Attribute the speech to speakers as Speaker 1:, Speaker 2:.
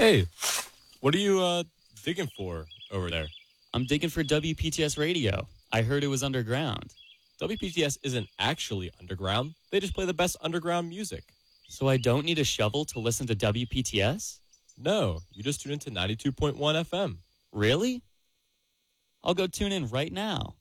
Speaker 1: Hey, what are you digging for over there?
Speaker 2: I'm digging for WPTS radio. I heard it was underground.
Speaker 1: WPTS isn't actually underground. They just play the best underground music.
Speaker 2: So I don't need a shovel to listen to WPTS?
Speaker 1: No, you just tune into 92.1 FM.
Speaker 2: Really? I'll go tune in right now.